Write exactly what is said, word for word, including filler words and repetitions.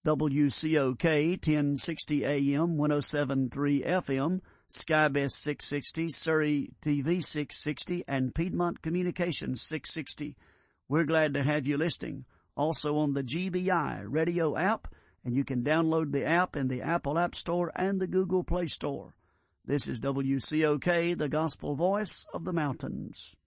W C O K ten sixty A M, one oh seven point three F M, Skybest six sixty, Surrey T V six sixty, and Piedmont Communications six sixty. We're glad to have you listening. Also on the G B I radio app, and you can download the app in the Apple App Store and the Google Play Store. This is W C O K, the Gospel Voice of the Mountains.